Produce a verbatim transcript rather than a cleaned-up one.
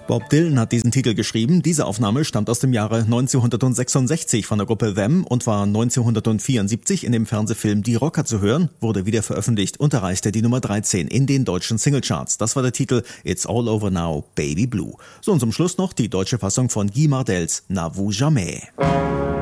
Bob Dylan hat diesen Titel geschrieben. Diese Aufnahme stammt aus dem Jahre neunzehnhundertsechsundsechzig von der Gruppe Them und war neunzehnhundertvierundsiebzig in dem Fernsehfilm Die Rocker zu hören, wurde wieder veröffentlicht und erreichte die Nummer dreizehn in den deutschen Singlecharts. Das war der Titel It's All Over Now, Baby Blue. So, und zum Schluss noch die deutsche Fassung von Guy Mardells Na vous jamais.